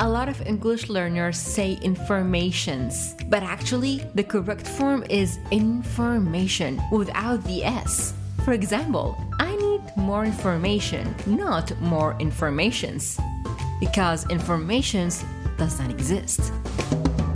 a lot of English learners say informations, but actually the correct form is information without the S. For example, I need more information, not more informations, because informations does not exist.